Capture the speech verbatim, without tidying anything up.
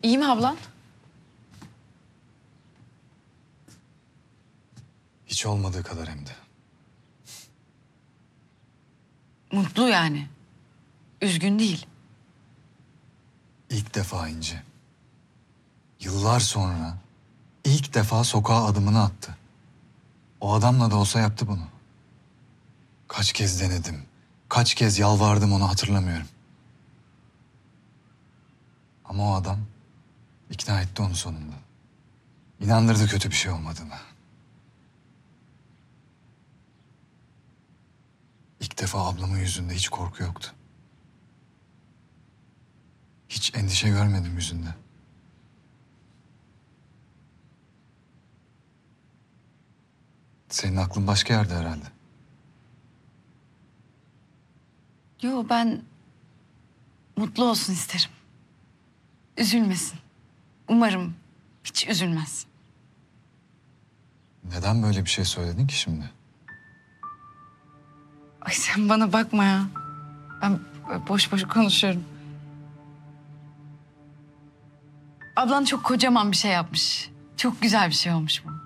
İyi mi ablan? Hiç olmadığı kadar hem de. Mutlu yani. Üzgün değil. İlk defa İnci. Yıllar sonra ilk defa sokağa adımını attı. O adamla da olsa yaptı bunu. Kaç kez denedim, kaç kez yalvardım onu hatırlamıyorum. Ama o adam ikna etti onu sonunda. İnandırdı kötü bir şey olmadığını. İlk defa ablamın yüzünde hiç korku yoktu. Hiç endişe görmedim yüzünde. Senin aklın başka yerde herhalde. Yo, ben mutlu olsun isterim. Üzülmesin. Umarım hiç üzülmez. Neden böyle bir şey söyledin ki şimdi? Ay sen bana bakma ya. Ben boş boş konuşuyorum. Ablan çok kocaman bir şey yapmış. Çok güzel bir şey olmuş bu.